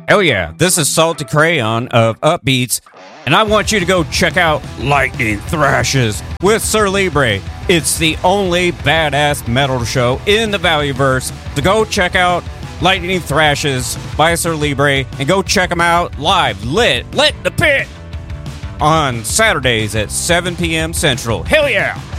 Hell yeah, this is Salty Crayon of Upbeats, and I want you to go check out Lightning Thrashes with Sir Libre. It's the only badass metal show in the Valleyverse, so go check out Lightning Thrashes by Sir Libre, and go check them out live, lit the pit, on Saturdays at 7 p.m. Central. Hell yeah!